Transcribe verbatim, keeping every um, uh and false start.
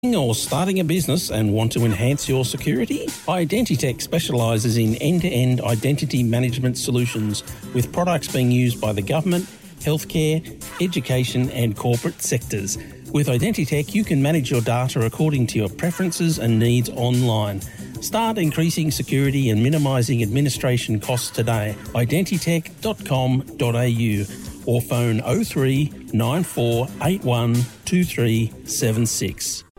Or starting a business and want to enhance your security? Identitech specialises in end-to-end identity management solutions with products being used by the government, healthcare, education and corporate sectors. With Identitech, you can manage your data according to your preferences and needs online. Start increasing security and minimising administration costs today. identitech dot com dot a u or phone oh three nine four eight one two three seven six.